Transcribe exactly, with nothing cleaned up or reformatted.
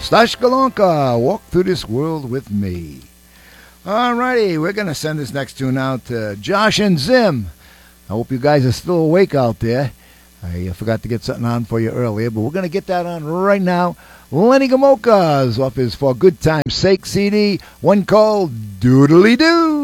Stash Golonka, Walk Through This World With Me. Alrighty, we're going to send this next tune out to Josh and Zim. I hope you guys are still awake out there. I forgot to get something on for you earlier, but we're going to get that on right now. Lenny Gamokas off his For Good Time's Sake C D, one called Doodly Doo.